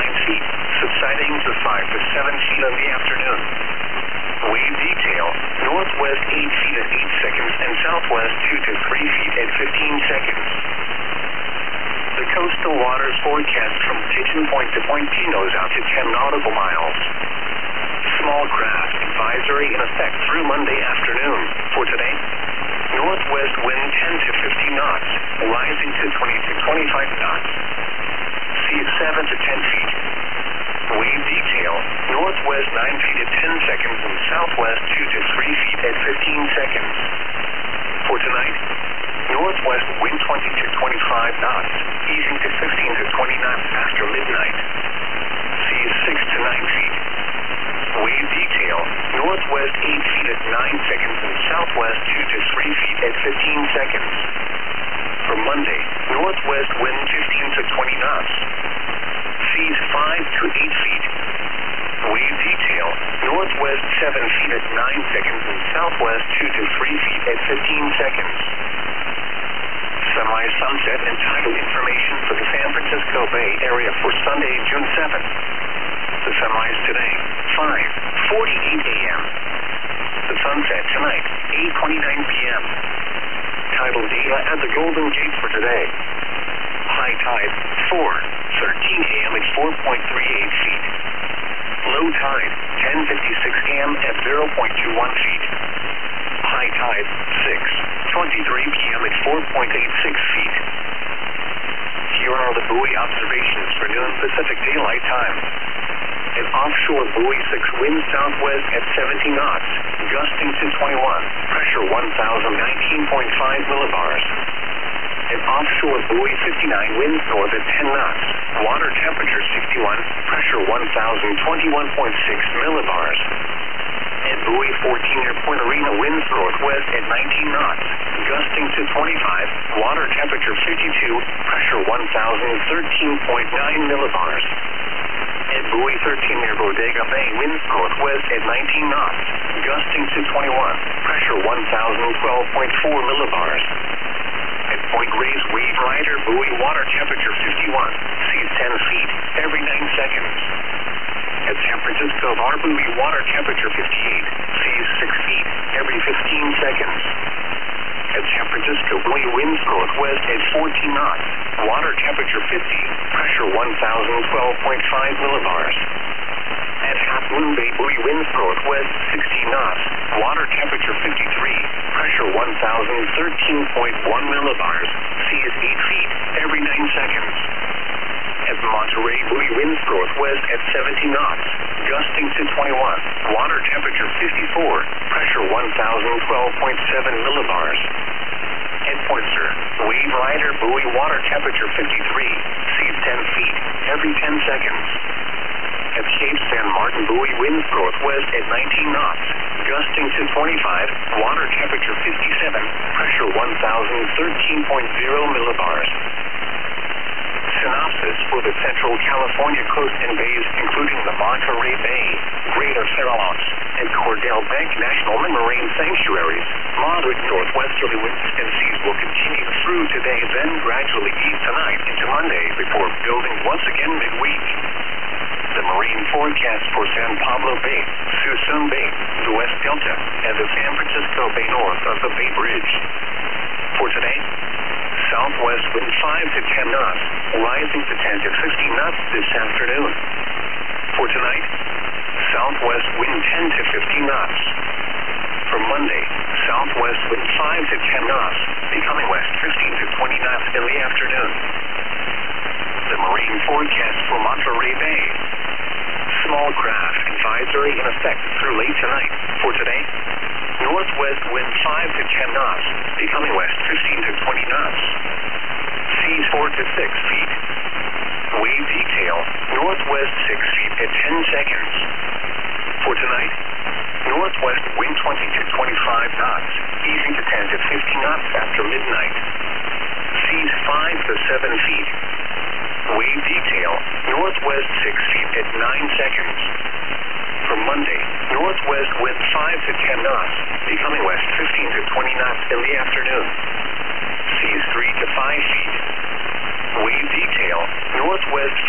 9 feet, subsiding to 5 to 7 feet in the afternoon. Wave detail, northwest 8 feet at 8 seconds and southwest 2 to 3 feet at 15 seconds. The coastal waters forecast from Pigeon Point to Point Pinos out to 10 nautical miles. Small craft advisory in effect through Monday afternoon. For today, northwest wind 10 to 15 knots, rising to 20 to 25 knots. Sea at 7 to 10 feet. Wave detail, northwest 9 feet at 10 seconds and southwest 2 to 3 feet at 15 seconds. For tonight, northwest wind 20 to 25 knots, easing to 15 to 20 knots after midnight. Sea is 6 to 9 feet. Wave detail, northwest 8 feet at 9 seconds and southwest 2 to 3 feet at 15 seconds. For Monday, northwest wind 15 to 20 knots. Seas 5 to 8 feet. Wave detail, northwest 7 feet at 9 seconds and southwest 2 to 3 feet at 15 seconds. Sunrise, sunset, and tidal information for the San Francisco Bay Area for Sunday, June 7th. The sunrise today, 5:48 a.m. The sunset tonight, 8:29 p.m. Tidal data at the Golden Gate for today. High tide, 4:13 a.m. at 4.38 feet. Low tide, 10:56 a.m. at 0.21 feet. High tide, 6:23 p.m. at 4.86 feet. Here are the buoy observations for noon Pacific Daylight Time. An offshore buoy 6 wind southwest at 70 knots, gusting to 21, pressure 1,019.5 millibars. An offshore buoy 59 winds north at 10 knots, water temperature 61, pressure 1,021.6 millibars. And buoy 14 near Point Arena winds northwest at 19 knots, gusting to 25, water temperature 52, pressure 1,013.9 millibars. And buoy 13 near Bodega Bay winds northwest at 19 knots, gusting to 21, pressure 1,012.4 millibars. At Point Reyes Wave Rider buoy water temperature 51, seas 10 feet every 9 seconds. At San Francisco Bar buoy water temperature 58, seas 6 feet every 15 seconds. At San Francisco buoy winds northwest at 14 knots, water temperature 50, pressure 1,012.5 millibars. At Half Moon Bay buoy winds northwest 16 knots, water temperature 53, pressure 1,013.1 millibars, seas 8 feet every 9 seconds. At Monterey buoy winds northwest at 70 knots, gusting to 21, water temperature 54, pressure 1,012.7 millibars. At Point Sur, Wave Rider buoy water temperature 53, seas 10 feet every 10 seconds. At Cape San Martin buoy winds northwest at 19 knots, gusting to 25, water temperature 57, pressure 1,013.0 millibars. Synopsis for the Central California coast and bays, including the Monterey Bay, Greater Farallones, and Cordell Bank National Marine Sanctuaries. Moderate northwesterly winds and seas will continue through today, then gradually ease tonight into Monday before building once again midweek. The marine forecast for San Pablo Bay, Suisun Bay, the West Delta, and the San Francisco Bay north of the Bay Bridge. For today, southwest wind 5 to 10 knots, rising to 10 to 15 knots this afternoon. For tonight, southwest wind 10 to 15 knots. For Monday, southwest wind 5 to 10 knots, becoming west 15 to 20 knots in the afternoon. The marine forecast for Monterey Bay. Small craft advisory in effect through late tonight. For today, northwest wind 5 to 10 knots, becoming west 15 to 20 knots. Seas 4 to 6 feet. Wave detail, northwest 6 feet at 10 seconds. For tonight, northwest wind 20 to 25 knots, easing to 10 to 15 knots after midnight. Seas 5 to 7 feet. Wave detail, northwest 6 feet at 9 seconds. For Monday, northwest wind 5 to 10 knots, becoming west 15 to 20 knots in the afternoon. Seas 3 to 5 feet. Wave detail, northwest